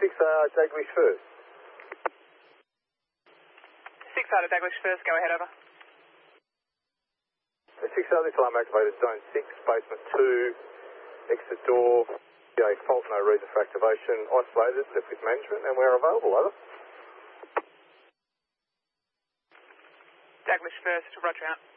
Daglish first. 6 out of Daglish first, go ahead, over. 6 this alarm activated, zone 6, basement 2, exit door, fault, no reason for activation, isolated, left with management, and we're available, over. Daglish first, roger out.